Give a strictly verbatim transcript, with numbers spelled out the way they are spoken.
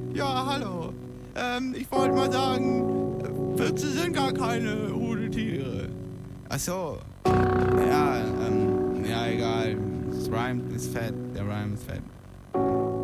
Ja, hallo. Ähm, ich wollte mal sagen, Füchse sind gar keine Rudeltiere. Ach so. Ja, ähm, ja, egal. Das Rhyme ist fett. Der Rhyme ist fett.